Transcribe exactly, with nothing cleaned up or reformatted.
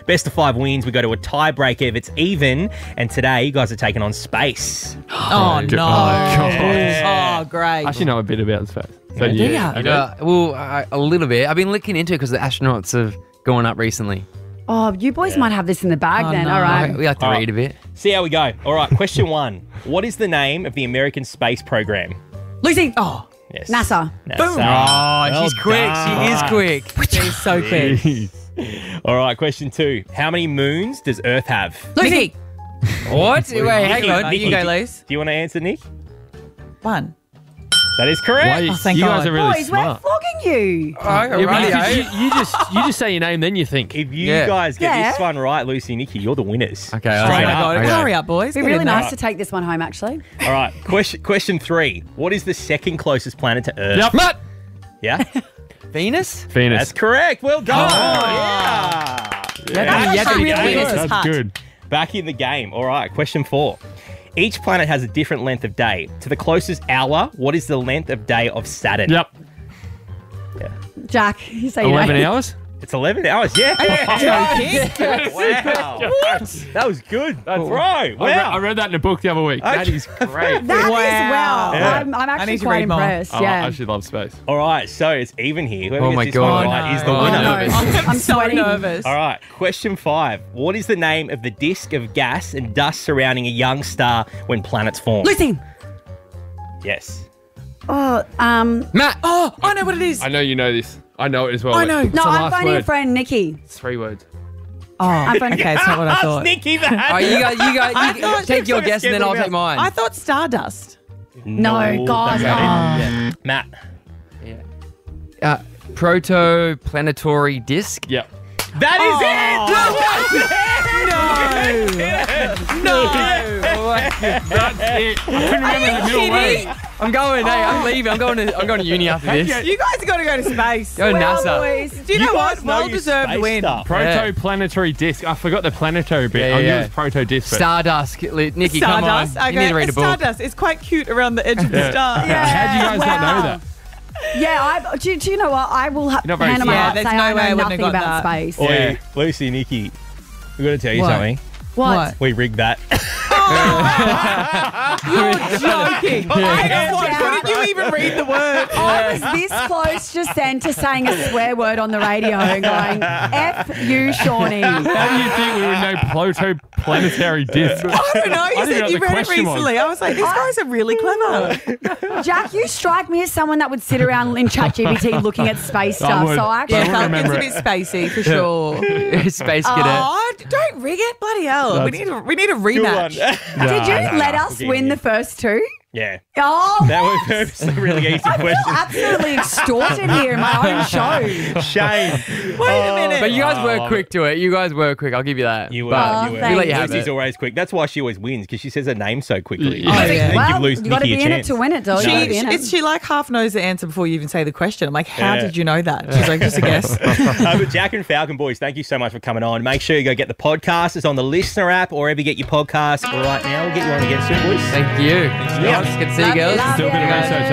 Best of five wins. We go to a tiebreaker if it's even. And today, you guys are taking on space. Oh, no. Yeah. Oh, great. I actually know a bit about space. So Yeah. yeah, Do you Uh, well, I, a little bit. I've been looking into it because the astronauts have gone up recently. Oh, you boys might have this in the bag Oh, then. no. All right. We like to All read right. a bit. See how we go. All right, question one. What is the name of the American space program? Lucy. Oh, Yes. NASA. NASA. Oh, Well she's quick. done. She is quick. she's so quick. Jeez. All right, question two. How many moons does Earth have? Lucy. What? Wait, hang Nikki, on. Nikki, You go, do- Lise. Do you want to answer, Nick? One. That is correct. Why you, Oh, thank you God. guys are really Boys, smart. we're flogging you. Oh, Yeah, but rightio. you, you, you just you just say your name, then you think. If you Yeah. guys get Yeah. this one right, Lucy and Nikki, you're the winners. Okay, Oh, Straight my up. God. Okay. Hurry up, boys. It'd be Get really in there. nice to take this one home, actually. All right, question question three. What is the second closest planet to Earth? Yep. Matt. Yeah? Venus? Venus. That's correct. Well done. Oh. Yeah. Yeah, That's you have to actually be really quick. good. That's hot. good. Back in the game. All right, question four. Each planet has a different length of day. To the closest hour, what is the length of day of Saturn? Yep. Jack, you say your Eleven name. hours. It's eleven hours. Yeah. Joking. Wow. That was good. That's right. I, read, I Wow. read that in a book the other week. That is great. That is Wow. well. Yeah. I'm, I'm I actually need to quite read more. impressed. Oh, yeah. I actually love space. All right, so it's even here. Whoever Oh gets my this God. one Oh, right is the no. winner. Oh, no. I'm, I'm so sweating. nervous. All right, question five. What is the name of the disk of gas and dust surrounding a young star when planets form? Lucy. Yes. Oh, um, Matt. Oh, I know what it is. I know you know this. I know it as well. I know. What's no, the I'm last phoning a word? friend, Nikki. It's three words. Oh, phoned- okay, it's not what I That's thought. Nikki that. Oh, you guys, you guys, I you thought- take your Looks like a guess and then I'll scandal take mine. I thought Stardust. No, God, that's no. not it. Yeah. Matt. Uh, protoplanetary disk. Yep. That is No. No. That's it. I couldn't remember the middle kidding? word. I'm going. Hey, I'm leaving. I'm going to. I'm going to uni after this. You guys are going to go to space. Go Well, NASA. boys. Do you, You know guys what? know Well your deserved space win. stuff. Protoplanetary disc. I forgot the planetary bit. Yeah, I knew yeah. it was proto disc. but- Stardust. Li- Nikki, Stardust. come on. I You go, need to read a it's book. Stardust. It's quite cute around the edge of the star. Yeah. How do you guys not know Wow. that? Yeah, I, do, do you know what? I will ha- You're not very hand on my smart. heart Yeah, say there's no I way I know wouldn't have nothing got about that. space. Oi, Yeah. Lucy, Nikki. We've got to tell you What? something. What? What? We rigged that. You're joking. Hang on, what? Couldn't you even read the word? I was this close just then to saying a swear word on the radio and going, F you, Shawnee. How do you think we would know protoplanetary disc? I don't know. You I didn't know said what you the read it question was. recently. I was like, these guys are really clever. Jack, you strike me as someone that would sit around in ChatGPT looking at space stuff. would. So I actually I Yeah, would can't. remember Falcon's a bit spacey for sure. Space cadet. Oh, don't rig it. Bloody hell. We need, a, we need a Good one. rematch. Did you no, no, let no. us We'll win give the you- first two? Yeah. Oh, That was purposely really easy I feel questions. absolutely extorted here in my own show. Shame. Wait a minute. But you guys Oh, I were love quick to it. You guys were quick. I'll give you that. You were. But you were. thanks. We let you have Lucy's it. always quick. That's why she always wins, because she says her name so quickly. Yeah. Oh, yeah. And Well, give Lucy you got to Nikki be a in it chance. to win it, doll. You She, gotta be in it. it's, she like half knows the answer before you even say the question. I'm like, how Yeah. did you know that? She's like, just a guess. Uh, but Jack and Falcon boys, thank you so much for coming on. Make sure you go get the podcast. It's on the Listener app or wherever you get your podcast right now. We'll get you on again soon, boys. Thank you. Yeah. Good to see you Love you, girls. love Do a bit of you. research.